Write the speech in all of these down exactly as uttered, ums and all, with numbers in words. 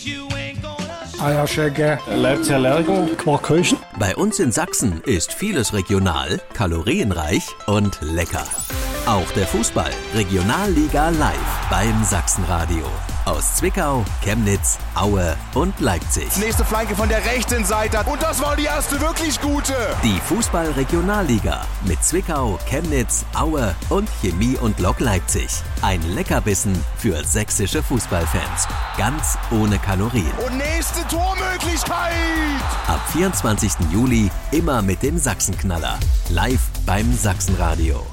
Eierschecke, Leibzerlergen, Quarkhäuschen. Bei uns in Sachsen ist vieles regional, kalorienreich und lecker. Auch der Fußball Regionalliga live beim Sachsenradio. Aus Zwickau, Chemnitz, Aue und Leipzig. Nächste Flanke von der rechten Seite. Und das war die erste wirklich gute. Die Fußball-Regionalliga mit Zwickau, Chemnitz, Aue und Chemie und Lok Leipzig. Ein Leckerbissen für sächsische Fußballfans. Ganz ohne Kalorien. Und nächste Tormöglichkeit. Ab vierundzwanzigsten Juli immer mit dem Sachsenknaller. Live beim Sachsenradio.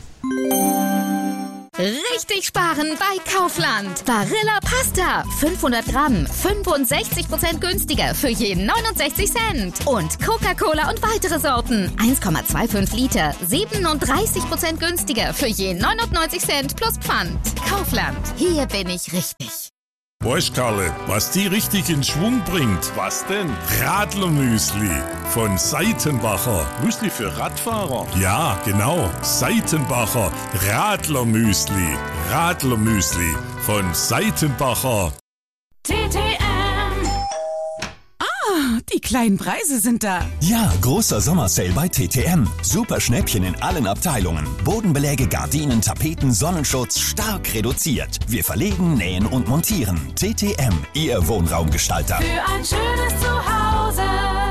Richtig sparen bei Kaufland. Barilla Pasta. fünfhundert Gramm. fünfundsechzig Prozent günstiger für je neunundsechzig Cent. Und Coca-Cola und weitere Sorten. eins Komma fünfundzwanzig Liter. siebenunddreißig Prozent günstiger für je neunundneunzig Cent plus Pfand. Kaufland. Hier bin ich richtig. Weißt Karle, was die richtig in Schwung bringt? Was denn? Radlermüsli von Seitenbacher. Müsli für Radfahrer? Ja, genau. Seitenbacher Radlermüsli. Radlermüsli von Seitenbacher. T T M. Ah, die kleinen Preise sind da. Ja, großer Sommersale bei T T M. Super Schnäppchen in allen Abteilungen. Bodenbeläge, Gardinen, Tapeten, Sonnenschutz stark reduziert. Wir verlegen, nähen und montieren. T T M, Ihr Wohnraumgestalter. Für ein schönes Zuhause.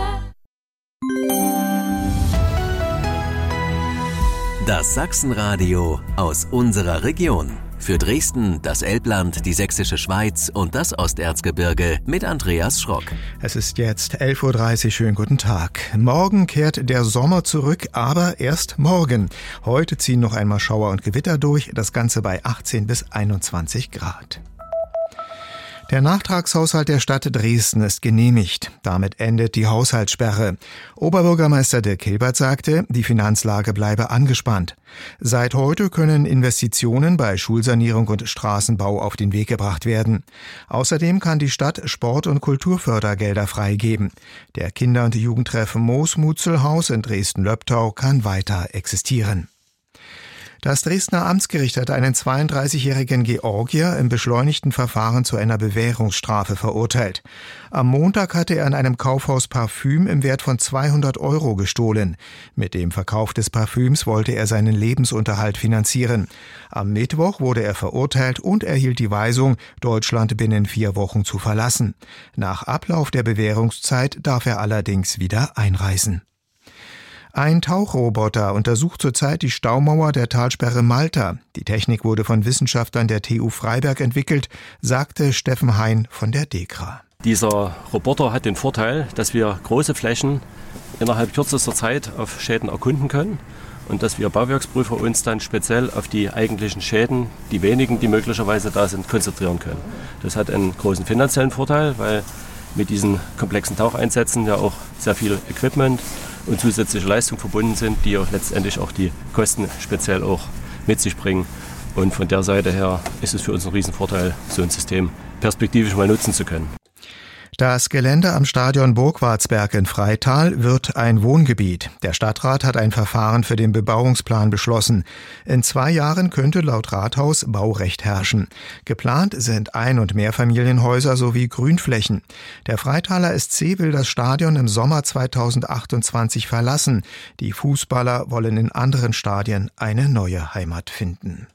Das Sachsenradio aus unserer Region. Für Dresden, das Elbland, die Sächsische Schweiz und das Osterzgebirge mit Andreas Schrock. Es ist jetzt elf Uhr dreißig, schönen guten Tag. Morgen kehrt der Sommer zurück, aber erst morgen. Heute ziehen noch einmal Schauer und Gewitter durch, das Ganze bei achtzehn bis einundzwanzig Grad. Der Nachtragshaushalt der Stadt Dresden ist genehmigt. Damit endet die Haushaltssperre. Oberbürgermeister Dirk Hilbert sagte, die Finanzlage bleibe angespannt. Seit heute können Investitionen bei Schulsanierung und Straßenbau auf den Weg gebracht werden. Außerdem kann die Stadt Sport- und Kulturfördergelder freigeben. Der Kinder- und Jugendtreff Moosmutzelhaus in Dresden-Löbtau kann weiter existieren. Das Dresdner Amtsgericht hat einen zweiunddreißigjährigen Georgier im beschleunigten Verfahren zu einer Bewährungsstrafe verurteilt. Am Montag hatte er in einem Kaufhaus Parfüm im Wert von zweihundert Euro gestohlen. Mit dem Verkauf des Parfüms wollte er seinen Lebensunterhalt finanzieren. Am Mittwoch wurde er verurteilt und erhielt die Weisung, Deutschland binnen vier Wochen zu verlassen. Nach Ablauf der Bewährungszeit darf er allerdings wieder einreisen. Ein Tauchroboter untersucht zurzeit die Staumauer der Talsperre Malta. Die Technik wurde von Wissenschaftlern der T U Freiberg entwickelt, sagte Steffen Hein von der DEKRA. Dieser Roboter hat den Vorteil, dass wir große Flächen innerhalb kürzester Zeit auf Schäden erkunden können und dass wir Bauwerksprüfer uns dann speziell auf die eigentlichen Schäden, die wenigen, die möglicherweise da sind, konzentrieren können. Das hat einen großen finanziellen Vorteil, weil mit diesen komplexen Taucheinsätzen ja auch sehr viel Equipment und zusätzliche Leistungen verbunden sind, die auch letztendlich auch die Kosten speziell auch mit sich bringen. Und von der Seite her ist es für uns ein Riesenvorteil, so ein System perspektivisch mal nutzen zu können. Das Gelände am Stadion Burgwartsberg in Freital wird ein Wohngebiet. Der Stadtrat hat ein Verfahren für den Bebauungsplan beschlossen. In zwei Jahren könnte laut Rathaus Baurecht herrschen. Geplant sind Ein- und Mehrfamilienhäuser sowie Grünflächen. Der Freitaler S C will das Stadion im Sommer zweitausendachtundzwanzig verlassen. Die Fußballer wollen in anderen Stadien eine neue Heimat finden.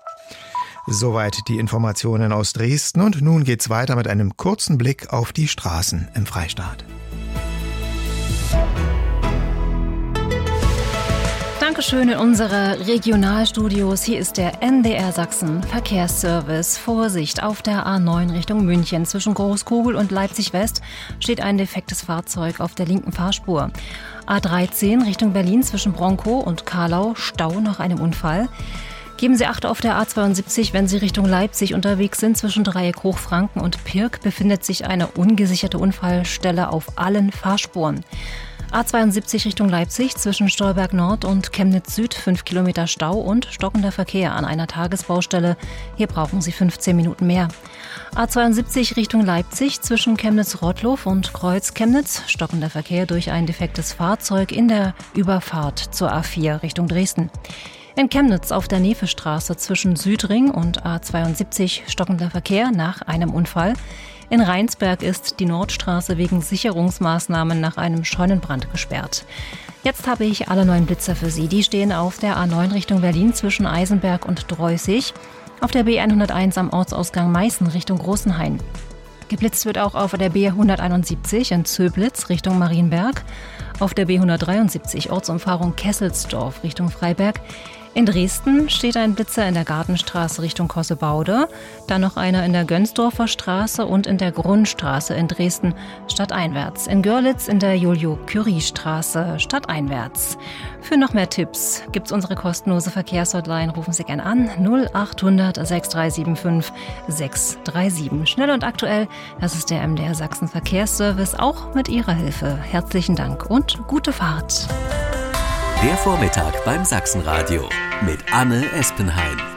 Soweit die Informationen aus Dresden und nun geht's weiter mit einem kurzen Blick auf die Straßen im Freistaat. Dankeschön in unsere Regionalstudios. Hier ist der N D R Sachsen Verkehrsservice. Vorsicht, auf der A neun Richtung München zwischen Großkugel und Leipzig West steht ein defektes Fahrzeug auf der linken Fahrspur. A dreizehn Richtung Berlin zwischen Bronkow und Karlau, Stau nach einem Unfall. Geben Sie Acht auf der A zweiundsiebzig, wenn Sie Richtung Leipzig unterwegs sind. Zwischen Dreieck Hochfranken und Pirk befindet sich eine ungesicherte Unfallstelle auf allen Fahrspuren. A zweiundsiebzig Richtung Leipzig zwischen Stolberg Nord und Chemnitz Süd, fünf Kilometer Stau und stockender Verkehr an einer Tagesbaustelle. Hier brauchen Sie fünfzehn Minuten mehr. A zweiundsiebzig Richtung Leipzig zwischen Chemnitz-Rottlow und Kreuz-Chemnitz, stockender Verkehr durch ein defektes Fahrzeug in der Überfahrt zur A vier Richtung Dresden. In Chemnitz auf der Nefestraße zwischen Südring und A zweiundsiebzig stockender Verkehr nach einem Unfall. In Rheinsberg ist die Nordstraße wegen Sicherungsmaßnahmen nach einem Scheunenbrand gesperrt. Jetzt habe ich alle neuen Blitzer für Sie. Die stehen auf der A neun Richtung Berlin zwischen Eisenberg und Dreußig, auf der B hunderteins am Ortsausgang Meißen Richtung Großenhain. Geblitzt wird auch auf der B hunderteinundsiebzig in Zöblitz Richtung Marienberg, auf der B hundertdreiundsiebzig Ortsumfahrung Kesselsdorf Richtung Freiberg. In Dresden steht ein Blitzer in der Gartenstraße Richtung Kossebaude, dann noch einer in der Gönsdorfer Straße und in der Grundstraße in Dresden stadteinwärts. In Görlitz in der Julio-Curie-Straße stadteinwärts. Für noch mehr Tipps gibt's unsere kostenlose Verkehrshotline. Rufen Sie gern an null achthundert sechs drei sieben fünf sechs drei sieben. Schnell und aktuell, das ist der M D R Sachsen Verkehrsservice, auch mit Ihrer Hilfe. Herzlichen Dank und gute Fahrt. Der Vormittag beim Sachsenradio mit Anne Espenheim.